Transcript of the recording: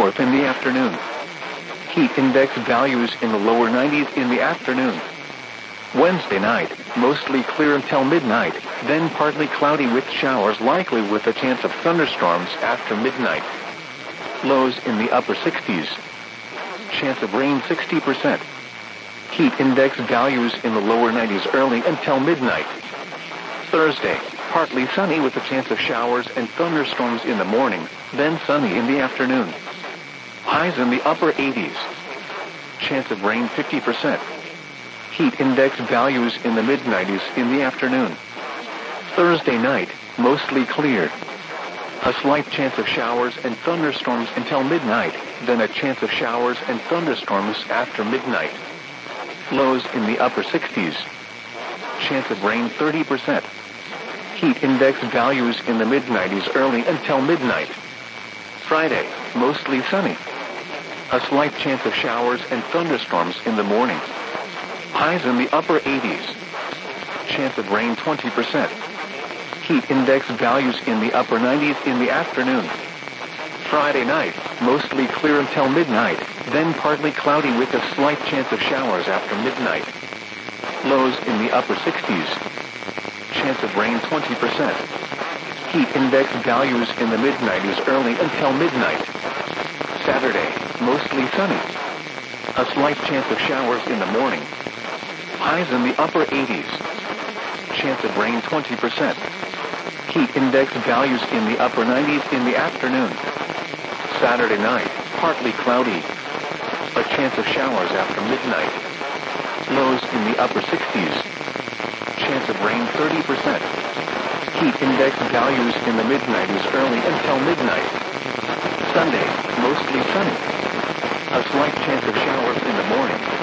north in the afternoon. Heat index values in the lower 90s in the afternoon. Wednesday night, mostly clear until midnight, then partly cloudy with showers likely with a chance of thunderstorms after midnight. Lows in the upper 60s. Chance of rain 60%. Heat index values in the lower 90s early until midnight. Thursday, partly sunny with a chance of showers and thunderstorms in the morning, then sunny in the afternoon. Highs in the upper 80s. Chance of rain 50%. Heat index values in the mid-90s in the afternoon. Thursday night, mostly clear. A slight chance of showers and thunderstorms until midnight, then a chance of showers and thunderstorms after midnight. Lows in the upper 60s. Chance of rain 30%. Heat index values in the mid-90s early until midnight. Friday, mostly sunny. A slight chance of showers and thunderstorms in the morning. Highs in the upper 80s. Chance of rain 20%. Heat index values in the upper 90s in the afternoon. Friday night, mostly clear until midnight, then partly cloudy with a slight chance of showers after midnight. Lows in the upper 60s. Chance of rain 20%. Heat index values in the mid-90s early until midnight. Saturday, mostly sunny. A slight chance of showers in the morning. Highs in the upper 80s. Chance of rain 20%. Heat index values in the upper 90s in the afternoon. Saturday night, partly cloudy. A chance of showers after midnight. Lows in the upper 60s. Chance of rain 30%. Heat index values in the mid-90s early until midnight. Sunday, mostly sunny. A slight chance of showers in the morning.